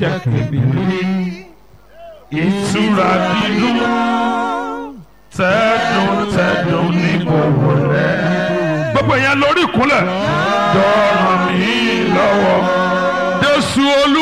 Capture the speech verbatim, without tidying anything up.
jẹ́ kèmí rí ìtura dídùn tẹ́dùn tẹ́dùn ní gbogbo rẹ̀. gbogbo yẹn lórí ìkúnlẹ̀ jọ̀ọ́ ràn mí lọ́wọ́ Jésù olú.